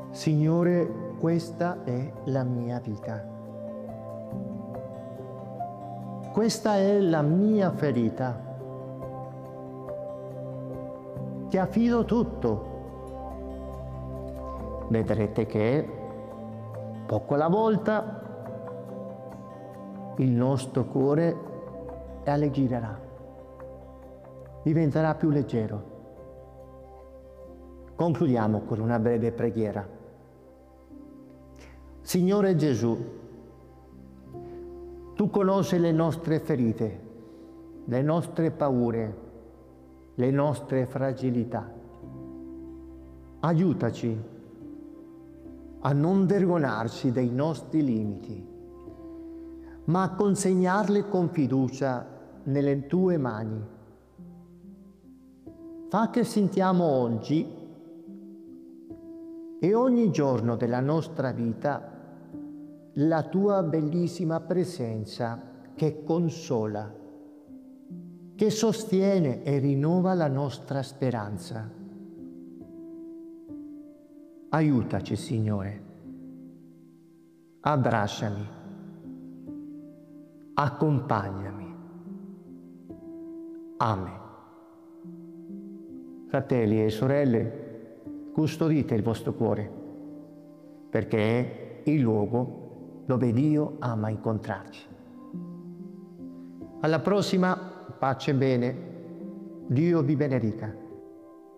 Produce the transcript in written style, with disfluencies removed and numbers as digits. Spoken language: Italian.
Signore, questa è la mia vita. Questa è la mia ferita. Ti affido tutto. Vedrete che, poco alla volta, il nostro cuore alleggerirà, diventerà più leggero. Concludiamo con una breve preghiera. Signore Gesù, tu conosci le nostre ferite, le nostre paure, le nostre fragilità. Aiutaci a non vergognarci dei nostri limiti, ma a consegnarli con fiducia nelle tue mani. Fa che sentiamo oggi e ogni giorno della nostra vita la tua bellissima presenza che consola, che sostiene e rinnova la nostra speranza. Aiutaci, Signore. Abbracciami. Accompagnami. Amen. Fratelli e sorelle, custodite il vostro cuore, perché è il luogo dove Dio ama incontrarci. Alla prossima, pace e bene. Dio vi benedica.